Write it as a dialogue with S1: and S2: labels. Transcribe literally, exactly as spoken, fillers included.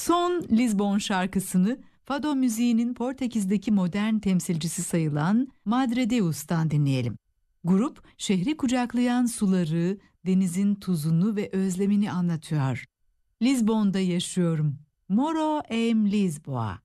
S1: Son Lisbon şarkısını fado müziğinin Portekiz'deki modern temsilcisi sayılan Madre Deus'tan dinleyelim. Grup şehri kucaklayan suları, denizin tuzunu ve özlemini anlatıyor. Lisbon'da yaşıyorum. Moro em Lisboa.